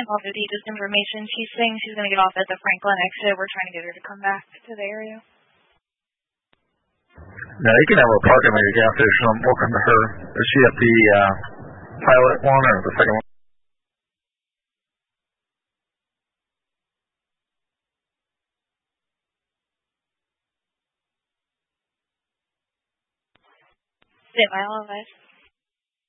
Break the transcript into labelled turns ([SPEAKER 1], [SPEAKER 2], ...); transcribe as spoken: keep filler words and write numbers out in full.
[SPEAKER 1] involved with just information. She's saying she's going to get off at the Franklin exit. We're trying to get her to come back to the area.
[SPEAKER 2] Now, you can have her park at the gas station. I'm welcome to her. Is she at the uh, pilot one or the second one?
[SPEAKER 1] Sit my all of us.